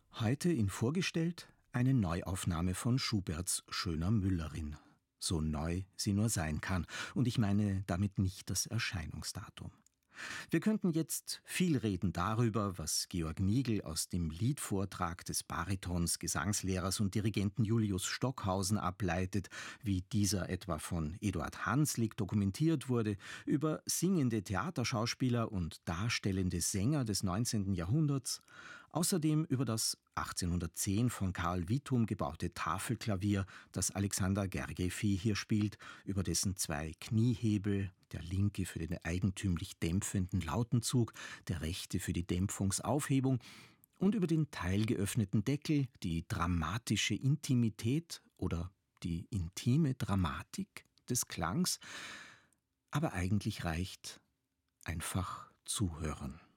Heute in Vorgestellt eine Neuaufnahme von Schuberts Schöner Müllerin. So neu sie nur sein kann. Und ich meine damit nicht das Erscheinungsdatum. Wir könnten jetzt viel reden darüber, was Georg Nigel aus dem Liedvortrag des Baritons, Gesangslehrers und Dirigenten Julius Stockhausen ableitet, wie dieser etwa von Eduard Hanslick dokumentiert wurde, über singende Theaterschauspieler und darstellende Sänger des 19. Jahrhunderts, außerdem über das 1810 von Karl Wittum gebaute Tafelklavier, das Alexander Gergiev hier spielt, über dessen zwei Kniehebel, der linke für den eigentümlich dämpfenden Lautenzug, der rechte für die Dämpfungsaufhebung, und über den teilgeöffneten Deckel, die dramatische Intimität oder die intime Dramatik des Klangs. Aber eigentlich reicht einfach zuhören.